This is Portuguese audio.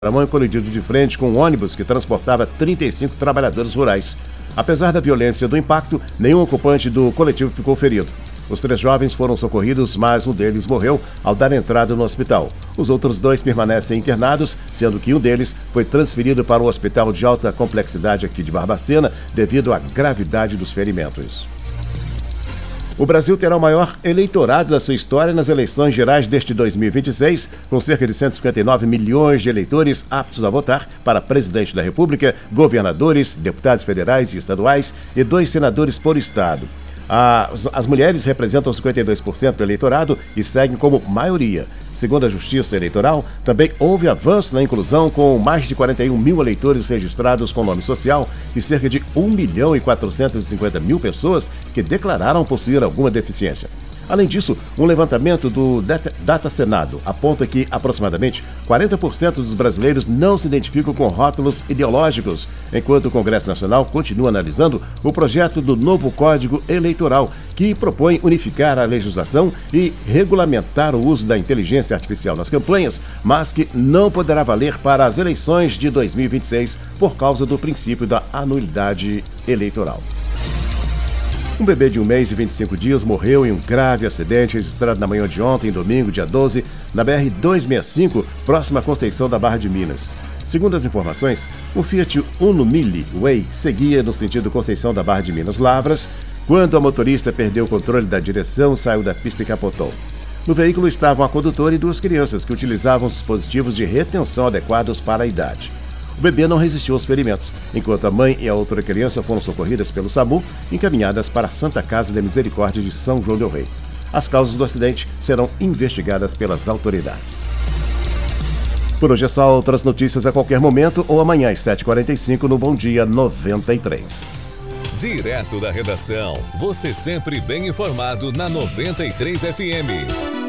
contramão e colidido de frente com um ônibus que transportava 35 trabalhadores rurais. Apesar da violência do impacto, nenhum ocupante do coletivo ficou ferido. Os 3 jovens foram socorridos, mas um deles morreu ao dar entrada no hospital. Os outros 2 permanecem internados, sendo que um deles foi transferido para o hospital de alta complexidade aqui de Barbacena devido à gravidade dos ferimentos. O Brasil terá o maior eleitorado da sua história nas eleições gerais deste 2026, com cerca de 159 milhões de eleitores aptos a votar para presidente da República, governadores, deputados federais e estaduais e 2 senadores por estado. As mulheres representam 52% do eleitorado e seguem como maioria. Segundo a Justiça Eleitoral, também houve avanço na inclusão, com mais de 41 mil eleitores registrados com nome social e cerca de 1.450.000 pessoas que declararam possuir alguma deficiência. Além disso, um levantamento do Data Senado aponta que aproximadamente 40% dos brasileiros não se identificam com rótulos ideológicos, enquanto o Congresso Nacional continua analisando o projeto do novo Código Eleitoral, que propõe unificar a legislação e regulamentar o uso da inteligência artificial nas campanhas, mas que não poderá valer para as eleições de 2026 por causa do princípio da anuidade eleitoral. Um bebê de 1 mês e 25 dias morreu em um grave acidente registrado na manhã de ontem, domingo, dia 12, na BR-265, próxima à Conceição da Barra de Minas. Segundo as informações, o Fiat Uno Mille Way seguia no sentido Conceição da Barra de Minas Lavras, quando a motorista perdeu o controle da direção, saiu da pista e capotou. No veículo estavam a condutora e 2 crianças que utilizavam dispositivos de retenção adequados para a idade. O bebê não resistiu aos ferimentos, enquanto a mãe e a outra criança foram socorridas pelo SAMU e encaminhadas para a Santa Casa da Misericórdia de São João del Rei. As causas do acidente serão investigadas pelas autoridades. Por hoje é só. Outras notícias a qualquer momento ou amanhã às 7h45 no Bom Dia 93. Direto da redação, você sempre bem informado na 93 FM.